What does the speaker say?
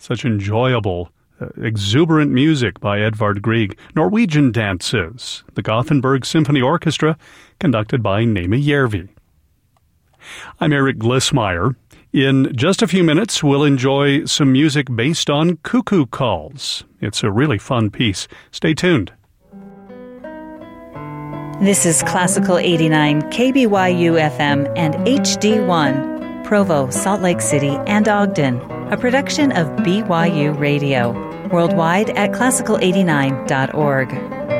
Such enjoyable, exuberant music by Edvard Grieg. Norwegian Dances, the Gothenburg Symphony Orchestra, conducted by Naima Järvi. I'm Eric Glissmeyer. In just a few minutes, we'll enjoy some music based on cuckoo calls. It's a really fun piece. Stay tuned. This is Classical 89 KBYU FM and HD1, Provo, Salt Lake City, and Ogden, a production of BYU Radio, worldwide at classical89.org.